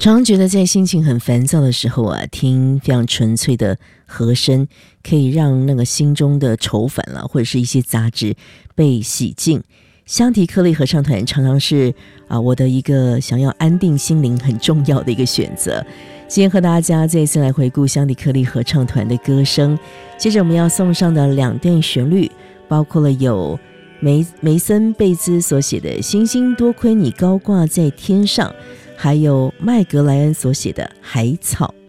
常常觉得在心情很烦躁的时候啊，听非常纯粹的和声，可以让那个心中的愁烦啦，或者是一些杂质被洗净。香缇克利合唱团常常是我的一个想要安定心灵很重要的一个选择。今天和大家再一次来回顾香缇克利合唱团的歌声，接着我们要送上的2段旋律，包括了有梅森贝兹所写的《星星多亏你高挂在天上》，还有麦格莱恩所写的《海草》。